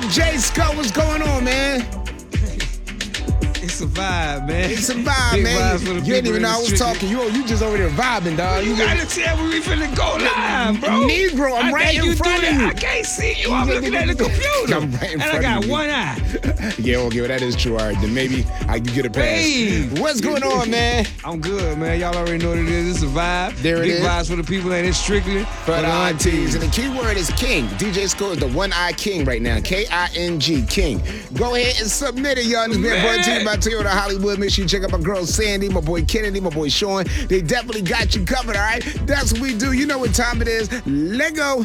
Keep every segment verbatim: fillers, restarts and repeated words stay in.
D J Scott, what's going on, man? It's a vibe, man. It's a vibe, Big man. vibes for the You people ain't even in know the I was street. talking. You, you just over there vibing, dog. You gotta tell me we finna go live, bro. Negro, I'm I right think in you front do of that. you. I can't see you. I'm looking at the computer. I'm right in and front I got of you. one eye. Yeah, okay, well, that is true. All right, then maybe I can get a pass. Hey. What's going on, man? I'm good, man. Y'all already know what it is. It's a vibe. There it Big is. vibes for the people, and it's strictly For for the the aunties. aunties. And the key word is king. D J Scott is the one-eye king right now. K I N G, king. Go ahead and submit it, y'all. This been brought to you by Toyota Hollywood. Make sure you check out my girl Sandy, my boy Kennedy, my boy Sean. They definitely got you covered, all right? That's what we do. You know what time it is. Let go.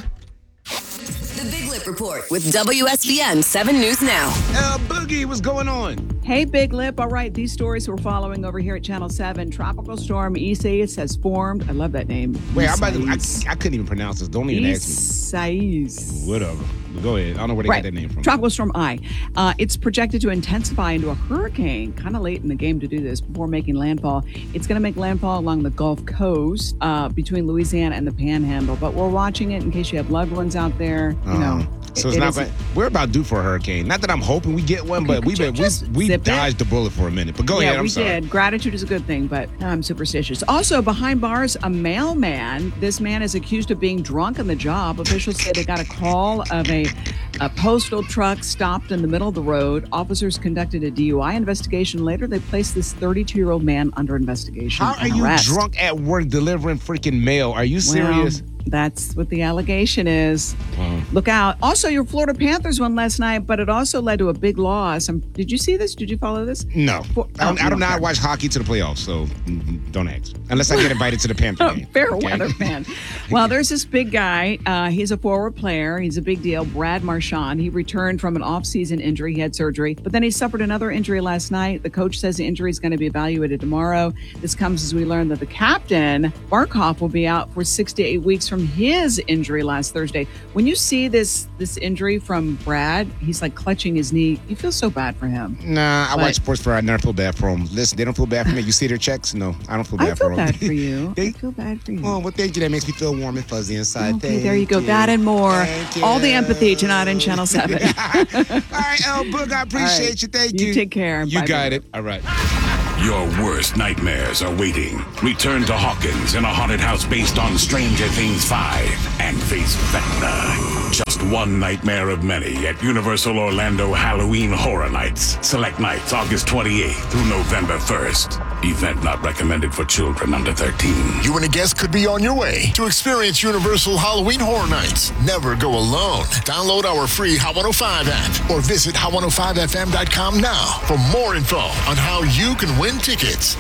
The Big Lip Report with W S B N seven News Now. Uh, Boogie, what's going on? Hey, Big Lip. All right, these stories we're following over here at Channel seven. Tropical storm Isaias has formed. I love that name. Wait, I'm about to, Isaias. I, I couldn't even pronounce this. Don't even ask me. Isaias. Whatever. Go ahead. I don't know where they Right. got that name from. Tropical storm I. Uh, it's projected to intensify into a hurricane. Kind of late in the game to do this before making landfall. It's going to make landfall along the Gulf Coast uh, between Louisiana and the Panhandle. But we're watching it in case you have loved ones out there. You know. Um, so it's it not. is- Going, we're about due for a hurricane. Not that I'm hoping we get one, but could we've you been we, just we zip it? dodged the bullet for a minute. But go yeah, ahead. I'm we sorry. did. Gratitude is a good thing, but I'm superstitious. Also, behind bars, a mailman. This man is accused of being drunk on the job. Officials say they got a call of a, a postal truck stopped in the middle of the road. Officers conducted a D U I investigation. Later, they placed this thirty-two-year-old man under investigation. How are and you arrest. drunk at work delivering freaking mail? Are you serious? Well, that's what the allegation is. Wow. Look out. Also, your Florida Panthers won last night, but it also led to a big loss. Um, did you see this? Did you follow this? No. For- I, don't, oh, I do no, not fair. watch hockey to the playoffs, so mm, don't ask. Unless I get invited to the Panther game. Fair Okay? weather fan. Well, there's this big guy. Uh, he's a forward player. He's a big deal. Brad Marchand. He returned from an off-season injury. He had surgery, but then he suffered another injury last night. The coach says the injury is going to be evaluated tomorrow. This comes as we learn that the captain, Barkov, will be out for six to eight weeks from his injury last Thursday. When you see this this injury from Brad, he's like clutching his knee. You feel so bad for him. Nah, I But- watch sports for I never feel bad for them. Listen, they don't feel bad for me. You see their checks? No, I don't feel bad I feel for them. bad for you. They- I feel bad for you. Oh, well, thank you. That makes me feel warm and fuzzy inside. Okay, Thank there you go. That and more. Thank All the you. empathy tonight in Channel seven. All right, El Boog, I appreciate All right. you. Thank You you. take care. You Bye, got baby. it. All right. Your worst nightmares are waiting. Return to Hawkins in a haunted house based on Stranger Things five and face Vecna. Just one nightmare of many at Universal Orlando Halloween Horror Nights. Select nights August twenty-eighth through November first. Event not recommended for children under thirteen. You and a guest could be on your way to experience Universal Halloween Horror Nights. Never go alone. Download our free Hot one oh five app or visit hot one oh five f m dot com now for more info on how you can win tickets.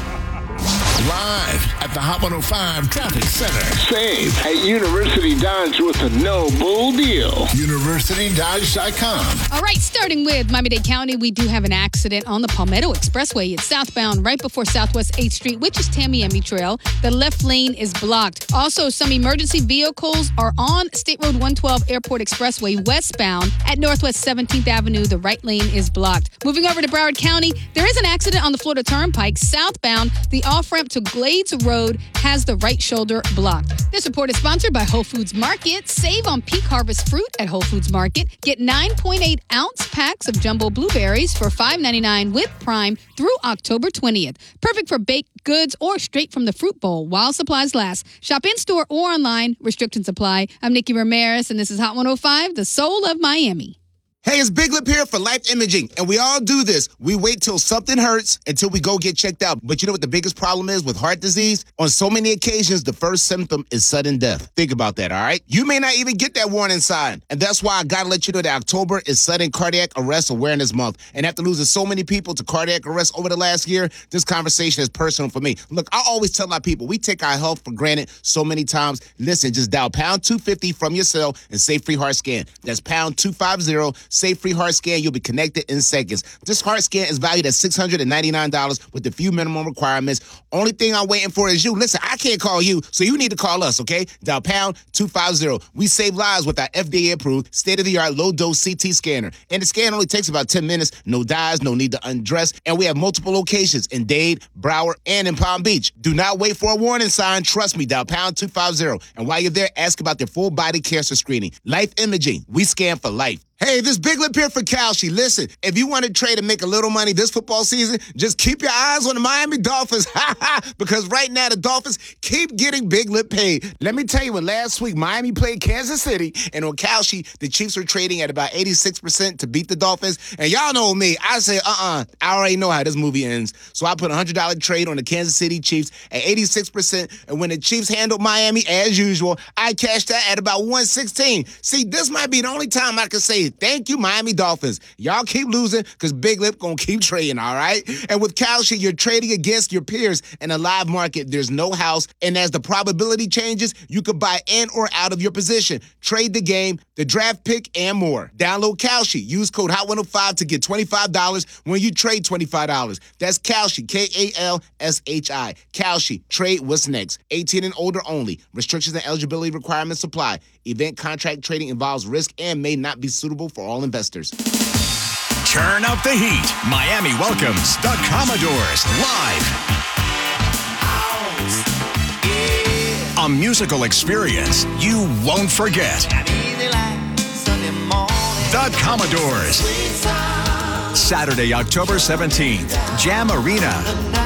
Live at the Hot one oh five Traffic Center. Save at University Dodge with a no bull deal. University Dodge dot com. All right, starting with Miami-Dade County, we do have an accident on the Palmetto Expressway. It's southbound right before Southwest eighth Street, which is Tamiami Trail. The left lane is blocked. Also, some emergency vehicles are on State Road one twelve Airport Expressway westbound at Northwest seventeenth Avenue. The right lane is blocked. Moving over to Broward County, there is an accident on the Florida Turnpike southbound. The off-ramp to Glades Road has the right shoulder blocked. This report is sponsored by Whole Foods Market. Save on peak harvest fruit at Whole Foods Market. Get nine point eight ounce packs of jumbo blueberries for five ninety-nine with Prime through October twentieth. Perfect for baked goods or straight from the fruit bowl while supplies last. Shop in-store or online. Restrictions apply. I'm Nikki Ramirez, and this is Hot one oh five, the soul of Miami. Hey, it's Big Lip here for Life Imaging, and we all do this. We wait till something hurts until we go get checked out. But you know what the biggest problem is with heart disease? On so many occasions, the first symptom is sudden death. Think about that, all right? You may not even get that warning sign, and that's why I gotta let you know that October is Sudden Cardiac Arrest Awareness Month. And after losing so many people to cardiac arrest over the last year, this conversation is personal for me. Look, I always tell my people, we take our health for granted so many times. Listen, just dial pound two fifty from your cell and say free heart scan. That's pound two fifty. Say free heart scan. You'll be connected in seconds. This heart scan is valued at six hundred ninety-nine dollars with a few minimum requirements. Only thing I'm waiting for is you. Listen, I can't call you, so you need to call us, okay? Dial pound two fifty. We save lives with our F D A-approved, state-of-the-art low-dose C T scanner. And the scan only takes about ten minutes. No dyes, no need to undress. And we have multiple locations in Dade, Broward, and in Palm Beach. Do not wait for a warning sign. Trust me, dial pound two fifty. And while you're there, ask about their full-body cancer screening. Life Imaging. We scan for life. Hey, this Big Lip here for Kalshi. Listen, if you want to trade and make a little money this football season, just keep your eyes on the Miami Dolphins. Because right now the Dolphins keep getting Big Lip paid. Let me tell you, when last week Miami played Kansas City, and on Kalshi, the Chiefs were trading at about eighty-six percent to beat the Dolphins. And y'all know me, I say, uh-uh, I already know how this movie ends. So I put a one hundred dollars trade on the Kansas City Chiefs at eighty-six percent. And when the Chiefs handled Miami, as usual, I cashed that at about one sixteen. See, this might be the only time I can say thank you, Miami Dolphins. Y'all keep losing because Big Lip gonna keep trading, all right? And with Kalshi, you're trading against your peers in a live market. There's no house, and as the probability changes, you could buy in or out of your position, trade the game, the draft pick, and more. Download Kalshi. Use code hot one oh five to get twenty-five dollars when you trade twenty-five dollars. That's Kalshi, K A L S H I. Kalshi. Trade what's next. eighteen and older only. Restrictions and eligibility requirements apply. Event contract trading involves risk and may not be suitable for all investors. Turn up the heat. Miami welcomes the Commodores live. A musical experience you won't forget. The Commodores. Saturday, October seventeenth, Jam Arena.